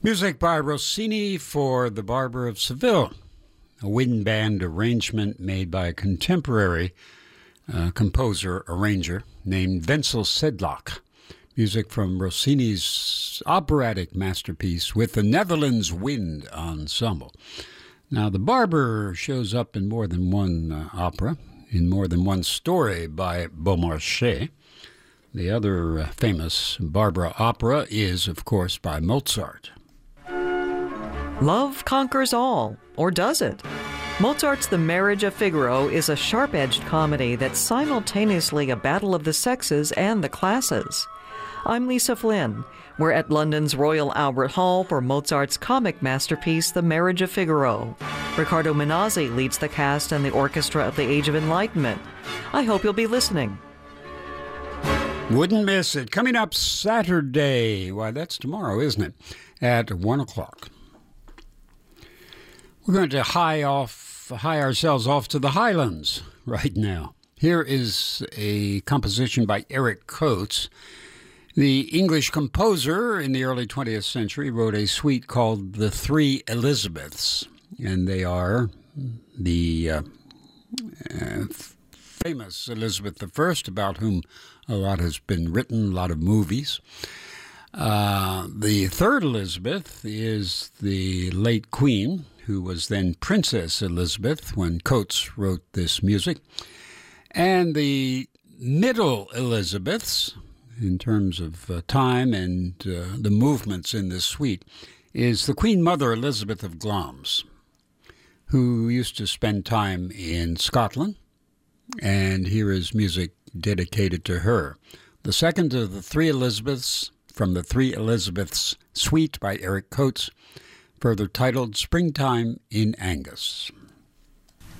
Music by Rossini for The Barber of Seville, a wind band arrangement made by a contemporary composer-arranger named Wenzel Sedlak. Music from Rossini's operatic masterpiece with the Netherlands Wind Ensemble. Now, The Barber shows up in more than one opera, in more than one story by Beaumarchais. The other famous Barber opera is, of course, by Mozart. Love conquers all, or does it? Mozart's The Marriage of Figaro is a sharp-edged comedy that's simultaneously a battle of the sexes and the classes. I'm Lisa Flynn. We're at London's Royal Albert Hall for Mozart's comic masterpiece, The Marriage of Figaro. Riccardo Minazzi leads the cast and the orchestra of the Age of Enlightenment. I hope you'll be listening. Wouldn't miss it. Coming up Saturday. Why, that's tomorrow, isn't it? At 1 o'clock. We're going to high ourselves off to the Highlands right now. Here is a composition by Eric Coates. The English composer in the early 20th century wrote a suite called The Three Elizabeths, and they are the famous Elizabeth I, about whom a lot has been written, a lot of movies. The third Elizabeth is the late Queen, who was then Princess Elizabeth when Coates wrote this music. And the middle Elizabeths, in terms of time and the movements in this suite, is the Queen Mother Elizabeth of Glamis, who used to spend time in Scotland, and here is music dedicated to her. The second of the three Elizabeths, from the Three Elizabeths suite by Eric Coates, further titled Springtime in Angus.